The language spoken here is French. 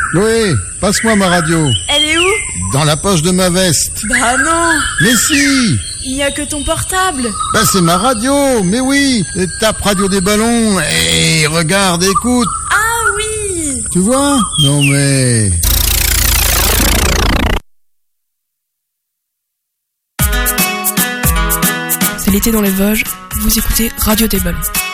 Chloé, passe-moi ma radio. Elle est où? Dans la poche de ma veste. Bah non. Mais si. Il n'y a que ton portable. Bah c'est ma radio, mais oui. Tape Radio des Ballons et regarde, écoute. Ah oui. Tu vois? Non mais... C'est l'été dans les Vosges, vous écoutez Radio des Ballons.